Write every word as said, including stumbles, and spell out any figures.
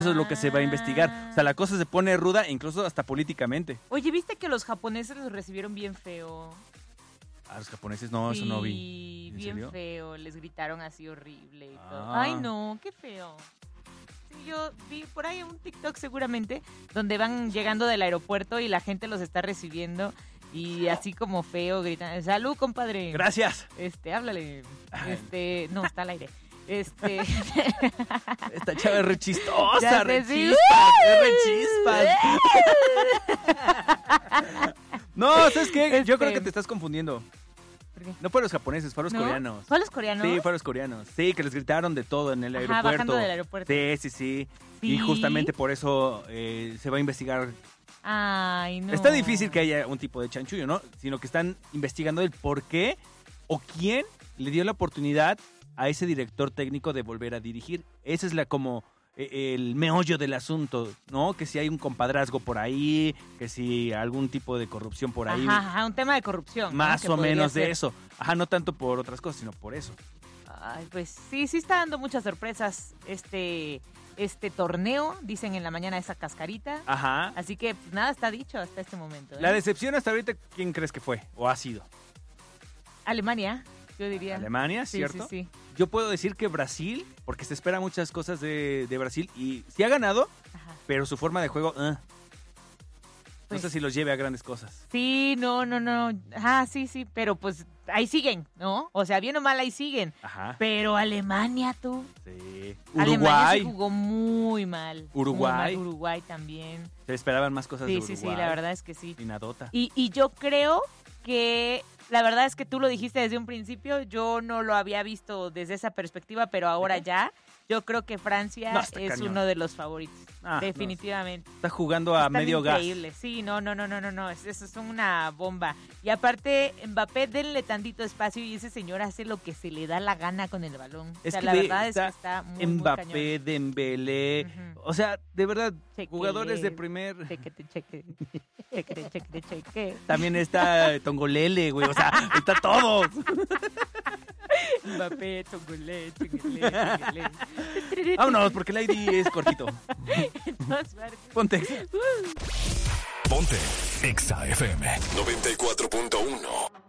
Eso es lo que se va a investigar. O sea, la cosa se pone ruda, incluso hasta políticamente. Oye, ¿viste que los japoneses los recibieron bien feo? A los japoneses no, sí, eso no vi. ¿En bien serio? feo. Les gritaron así horrible y todo. Ah. Ay, no, qué feo. Sí, yo vi por ahí un TikTok seguramente donde van llegando del aeropuerto y la gente los está recibiendo y así como feo gritan, salud, compadre. Gracias. Este, háblale. Este, no, está al aire. Este. Esta chava es re chistosa, Ya re sé, sí. chispas, es re chispas. No, ¿sabes qué? Este- Yo creo que te estás confundiendo. ¿Por qué? No fueron los japoneses, fueron los ¿No? coreanos. ¿Fueron los coreanos? Sí, fueron los coreanos. Sí, que les gritaron de todo en el Ajá, aeropuerto. bajando del aeropuerto. Sí, sí, sí. ¿Sí? Y justamente por eso eh, se va a investigar. Ay, no. Está difícil que haya un tipo de chanchullo, ¿no? Sino que están investigando el por qué o quién le dio la oportunidad a ese director técnico de volver a dirigir. Esa es la como eh, el meollo del asunto, ¿no? Que si hay un compadrazgo por ahí, que si algún tipo de corrupción por ahí. Ajá, ajá, un tema de corrupción. Más ¿no? Que o podría menos ser. de eso. Ajá, no tanto por otras cosas, sino por eso. Ay, pues sí, sí está dando muchas sorpresas este, este torneo, dicen en la mañana esa cascarita. Ajá. Así que pues, nada está dicho hasta este momento. ¿eh? La decepción hasta ahorita, ¿quién crees que fue o ha sido? Alemania, yo diría. Alemania, Sí, ¿cierto? sí, sí. Yo puedo decir que Brasil, porque se espera muchas cosas de, de Brasil y sí ha ganado, Ajá. pero su forma de juego, eh, Pues- no sé si los lleve a grandes cosas. Sí, no, no, no. Ah, sí, sí, pero pues ahí siguen, ¿no? O sea, bien o mal ahí siguen. Ajá. Pero Alemania, tú. Sí. Alemania Uruguay. se jugó muy mal. Uruguay. Muy mal. Uruguay también. Se esperaban más cosas Sí, de sí, Uruguay. sí, la verdad es que sí. Y nadota. Y, y yo creo que la verdad es que tú lo dijiste desde un principio, yo no lo había visto desde esa perspectiva, pero ahora ya, yo creo que Francia No, está es cañón. uno de los favoritos, Ah, definitivamente. Está jugando a Están medio gas. increíbles. Sí, no, no, no, no, no, no, es- eso es una bomba. Y aparte, Mbappé, denle tantito espacio y ese señor hace lo que se le da la gana con el balón. Es o sea, que la ve, verdad está es que está muy, muy Mbappé, cañón. Dembélé, Ujú. o sea, de verdad, Chequele. jugadores de primer... Chequete, cheque, chequete, chequete, cheque. También está Tongolele, güey, o sea, está todos. Mbappé, Tongolé, Tongolé, Tongolé. Vámonos, porque el I D es cortito. En todas partes. Ponte. Ponte Exa F M noventa y cuatro punto uno.